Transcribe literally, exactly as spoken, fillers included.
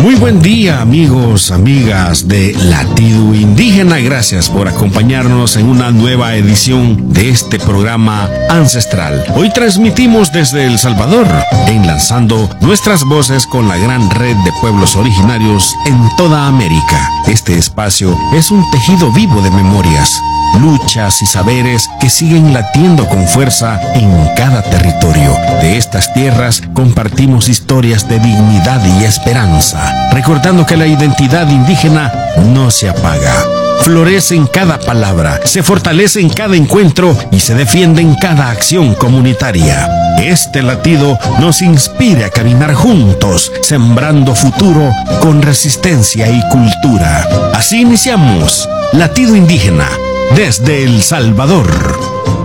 Muy buen día, amigos, amigas de Latido Indígena. Gracias por acompañarnos en una nueva edición de este programa ancestral. Hoy transmitimos desde El Salvador, enlazando nuestras voces con la gran red de pueblos originarios en toda América. Este espacio es un tejido vivo de memorias, luchas y saberes que siguen latiendo con fuerza en cada territorio. De estas tierras compartimos historias de dignidad y esperanza, recordando que la identidad indígena no se apaga. Florece en cada palabra, se fortalece en cada encuentro y se defiende en cada acción comunitaria. Este latido nos inspira a caminar juntos, sembrando futuro con resistencia y cultura. Así iniciamos Latido Indígena desde El Salvador.